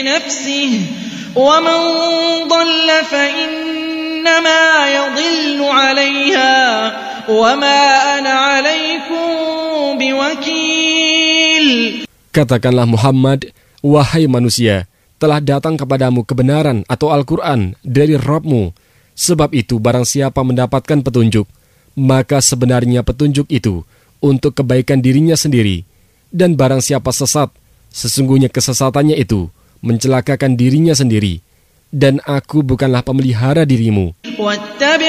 لنفسه ومن ضل فإنما يضل عليها وما أنا عليكم بوكيل. Katakanlah Muhammad, wahai manusia, telah datang kepadamu kebenaran atau Al-Quran dari Rabbmu. Sebab itu barang siapa mendapatkan petunjuk, maka sebenarnya petunjuk itu untuk kebaikan dirinya sendiri. Dan barang siapa sesat, sesungguhnya kesesatannya itu mencelakakan dirinya sendiri. Dan aku bukanlah pemelihara dirimu.